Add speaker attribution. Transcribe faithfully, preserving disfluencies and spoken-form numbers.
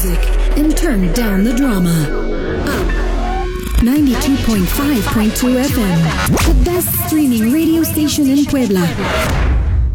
Speaker 1: music and turn down the drama. Up. ninety-two point five point two F M, the best streaming radio station in Puebla.